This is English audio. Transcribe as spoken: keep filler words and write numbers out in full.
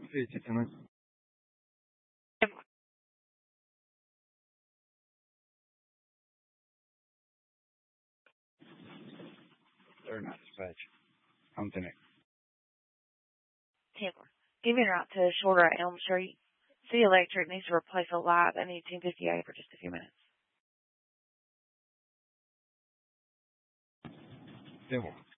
Видите, она... They're not dispatch. I'm Phoenix. Taylor, give me a route to Shoulder at Elm Street. City Electric needs to replace a light. I need ten fifty-eight for just a few minutes. Devil.